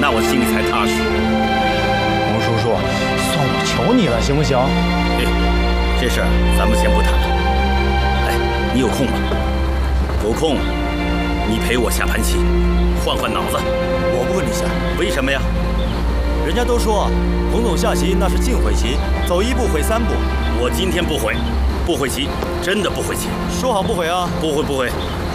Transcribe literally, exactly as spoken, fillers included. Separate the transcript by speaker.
Speaker 1: 那我心里才踏实。
Speaker 2: 洪叔叔，算我求你了，行不行？
Speaker 1: 哎，这事儿咱们先不谈了。哎，你有空吗？有空，你陪我下盘棋，换换脑子。
Speaker 3: 我不跟你下，
Speaker 1: 为什么呀？
Speaker 3: 人家都说洪总下棋那是尽悔棋，走一步悔三步。
Speaker 1: 我今天不悔，不悔棋，真的不悔棋。
Speaker 3: 说好不悔啊！
Speaker 1: 不悔不悔，